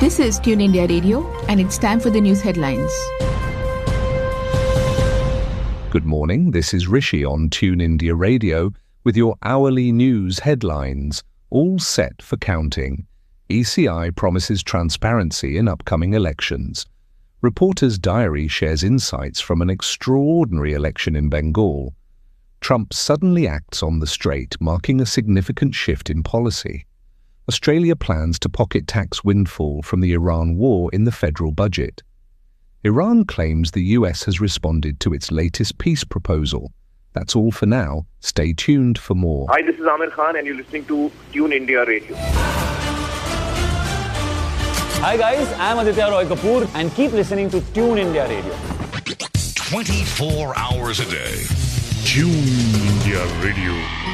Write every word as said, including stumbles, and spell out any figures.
This is Tune India Radio, and it's time for the news headlines. Good morning, this is Rishi on Tune India Radio with your hourly news headlines, all set for counting. E C I promises transparency in upcoming elections. Reporter's Diary shares insights from an extraordinary election in Bengal. Trump suddenly acts on the straight, marking a significant shift in policy. Australia plans to pocket tax windfall from the Iran war in the federal budget. Iran claims the U S has responded to its latest peace proposal. That's all for now. Stay tuned for more. Hi, this is Amir Khan and you're listening to Tune India Radio. Hi guys, I'm Aditya Roy Kapoor and keep listening to Tune India Radio. twenty-four hours a day. Tune India Radio.